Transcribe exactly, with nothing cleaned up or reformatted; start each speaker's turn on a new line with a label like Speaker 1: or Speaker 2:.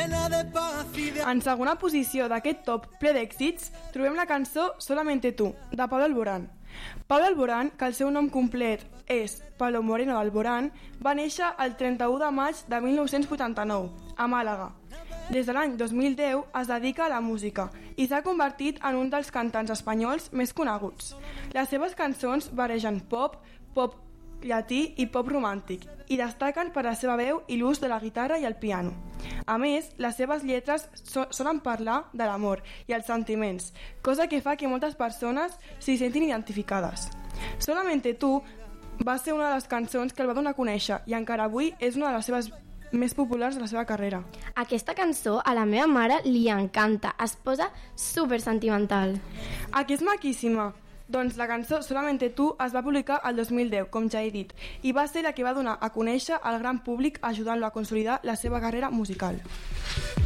Speaker 1: En segona posició d'aquest top ple d'èxits trobem la cançó Solamente tú, de Pablo Alborán. Pablo Alborán, que el seu nom complet és Pablo Moreno Alborán, va néixer el trenta-u de maig de mil nou-cents vuitanta-nou, a Màlaga. Des de l'any dos mil deu es dedica a la música i s'ha convertit en un dels cantants espanyols més coneguts. Les seves cançons barregen pop, pop llatí i pop romàntic i destaquen per la seva veu i l'ús de la guitarra i el piano. A més, les seves lletres so solen parlar de l'amor i els sentiments, cosa que fa que moltes persones s'hi sentin identificades. Solamente tú va ser una de les cançons que el va donar a conèixer i encara avui és una de les seves més populars de la seva carrera.
Speaker 2: Aquesta cançó a la meva mare li encanta, es posa super sentimental.
Speaker 1: A que és maquíssima? Doncs la cançó Solamente tú es va publicar el dos mil deu, com ja he dit, i va ser la que va donar a conèixer al gran públic ajudant-lo a consolidar la seva carrera musical.